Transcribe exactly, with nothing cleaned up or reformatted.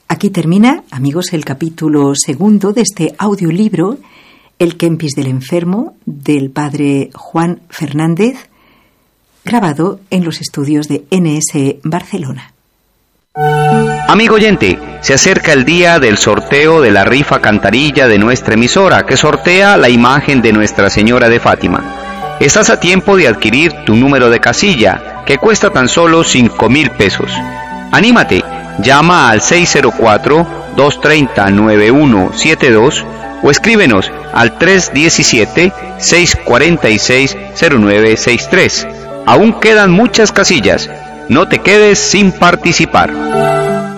Aquí termina, amigos, el capítulo segundo de este audiolibro, El Kempis del enfermo, del padre Juan Fernández, grabado en los estudios de N S Barcelona. Amigo oyente, se acerca el día del sorteo de la rifa cantarilla de nuestra emisora, que sortea la imagen de Nuestra Señora de Fátima. Estás a tiempo de adquirir tu número de casilla, que cuesta tan solo cinco mil pesos. Anímate, llama al seis cero cuatro, dos tres cero, nueve uno siete dos o escríbenos al tres uno siete, seis cuatro seis, cero nueve seis tres. Aún quedan muchas casillas. No te quedes sin participar.